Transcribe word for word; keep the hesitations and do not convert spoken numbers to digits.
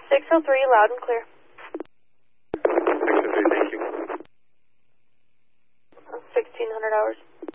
six oh three, loud and clear. six oh three, thank you. sixteen hundred hours.